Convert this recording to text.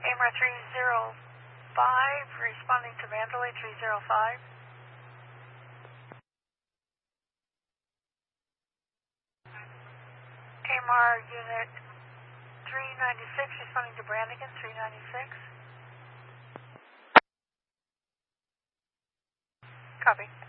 AMR 305, responding to Mandalay 305. AMR Unit 396, responding to Brannigan 396. Copy.